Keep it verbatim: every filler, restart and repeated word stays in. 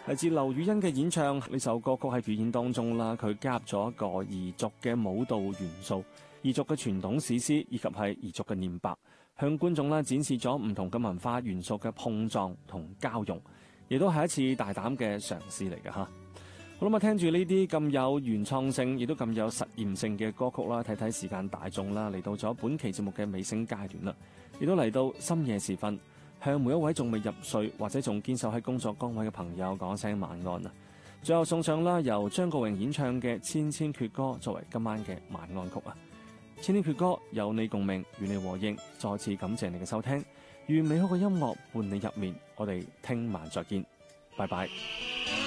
嚟自劉雨欣嘅演唱，呢首歌曲喺表演當中啦，佢加入咗一個彝族嘅舞蹈元素、彝族嘅傳統史詩以及係彝族嘅念白，向觀眾啦展示咗唔同嘅文化元素嘅碰撞同交融，亦都係一次大膽嘅嘗試嚟嘅吓。好啦，聽住呢啲咁有原創性，亦都咁有實驗性嘅歌曲啦，睇睇時間大眾啦，嚟到咗本期節目嘅尾聲階段啦，亦都嚟到深夜時分。向每一位仲未入睡或者仲堅守喺工作崗位嘅朋友講聲晚安啊！最後送上啦由張國榮演唱嘅《千千闕歌》作為今晚嘅晚安曲啊！千千闕歌有你共鳴，與你和應，再次感謝你嘅收聽，願美好嘅音樂伴你入眠，我哋聽晚再見，拜拜。